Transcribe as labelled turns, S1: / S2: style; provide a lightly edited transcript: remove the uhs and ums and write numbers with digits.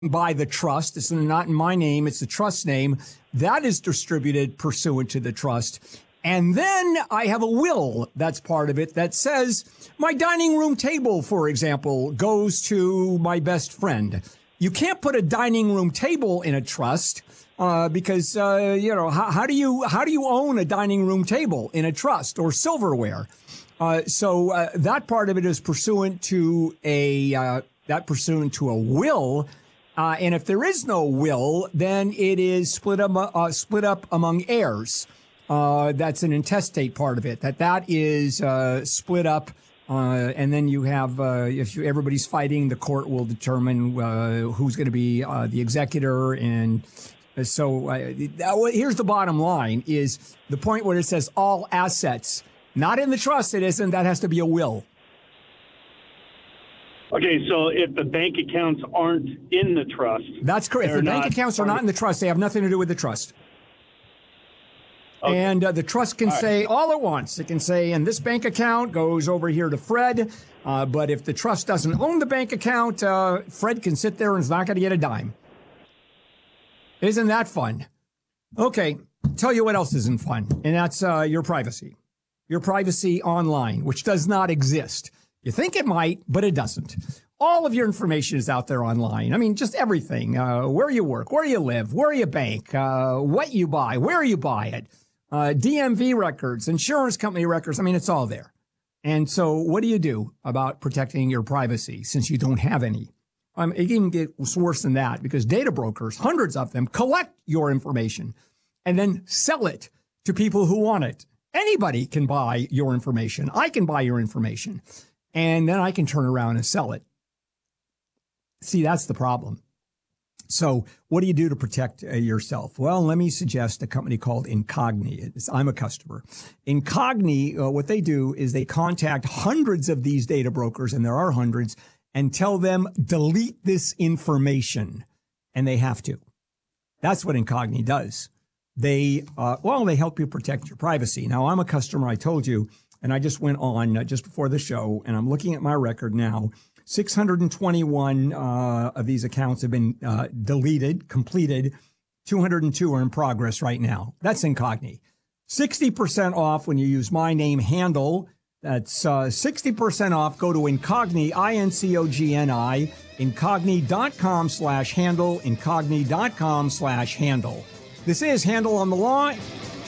S1: by the trust. It's not in my name. It's the trust name. That is distributed pursuant to the trust. And then I have a will that's part of it that says my dining room table, for example, goes to my best friend. You can't put a dining room table in a trust because, how do you own a dining room table in a trust or silverware? So that part of it is pursuant to a will. And if there is no will, then it is split up among heirs. That's an intestate part of it. That is split up, and then you have everybody's fighting, the court will determine who's going to be the executor, and so here's the bottom line: is the point where it says all assets, not in the trust. It isn't. That has to be a will.
S2: Okay, so if the bank accounts aren't in the trust,
S1: that's correct. If the bank accounts are not in the trust, they have nothing to do with the trust. Okay. And the trust can say all at once. It can say, and this bank account goes over here to Fred. But if the trust doesn't own the bank account, Fred can sit there and is not going to get a dime. Isn't that fun? Okay, tell you what else isn't fun, and that's your privacy. Your privacy online, which does not exist. You think it might, but it doesn't. All of your information is out there online. I mean, just everything. Where you work, where you live, where you bank, what you buy, where you buy it. DMV records, insurance company records. I mean, it's all there. And so what do you do about protecting your privacy since you don't have any? It even gets worse than that because data brokers, hundreds of them, collect your information and then sell it to people who want it. Anybody can buy your information. I can buy your information. And then I can turn around and sell it. See, that's the problem. So what do you do to protect yourself? Well, let me suggest a company called Incogni. I'm a customer. Incogni, what they do is they contact hundreds of these data brokers, and there are hundreds, and tell them, delete this information. And they have to. That's what Incogni does. They help you protect your privacy. Now, I'm a customer, I told you, and I just went on just before the show, and I'm looking at my record now. 621 of these accounts have been deleted, completed. 202 are in progress right now. That's Incogni. 60% off when you use my name, Handel. That's 60% off. Go to Incogni, Incogni, Incogni.com/Handel, Incogni.com/Handel. This is Handel on the Law.